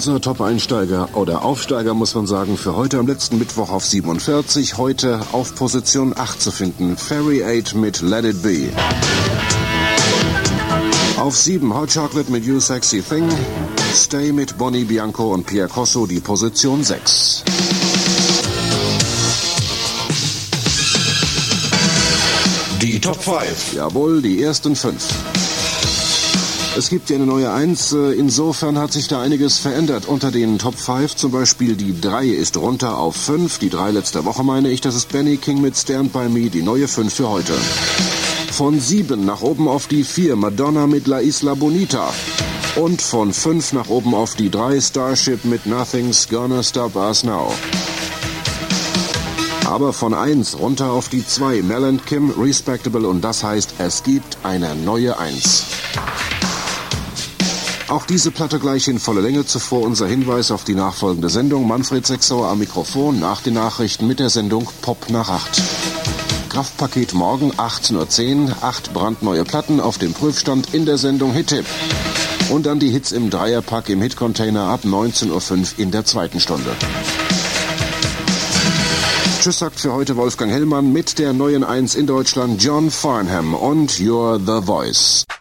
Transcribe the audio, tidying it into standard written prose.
unser Top-Einsteiger oder Aufsteiger, muss man sagen, für heute am letzten Mittwoch auf 47. Heute auf Position 8 zu finden. Fairy 8 mit Let It Be. Auf 7 Hot Chocolate mit You Sexy Thing. Stay mit Bonnie Bianco und Pierre Cosso, die Position 6. Die Top 5. Jawohl, die ersten 5. Es gibt ja eine neue 1, insofern hat sich da einiges verändert. Unter den Top 5 zum Beispiel die 3 ist runter auf 5, die 3 letzter Woche meine ich, das ist Benny King mit Stand By Me, die neue 5 für heute. Von 7 nach oben auf die 4, Madonna mit La Isla Bonita. Und von 5 nach oben auf die 3, Starship mit Nothing's Gonna Stop Us Now. Aber von 1 runter auf die 2, Mel and Kim, Respectable, und das heißt, es gibt eine neue 1. Auch diese Platte gleich in voller Länge. Zuvor unser Hinweis auf die nachfolgende Sendung. Manfred Sechsauer am Mikrofon nach den Nachrichten mit der Sendung Pop nach 8. Kraftpaket morgen 18:10 Uhr, 8 brandneue Platten auf dem Prüfstand in der Sendung Hit-Tipp. Und dann die Hits im Dreierpack im Hit-Container ab 19:05 Uhr in der zweiten Stunde. Tschüss sagt für heute Wolfgang Hellmann mit der neuen 1 in Deutschland, John Farnham und You're the Voice.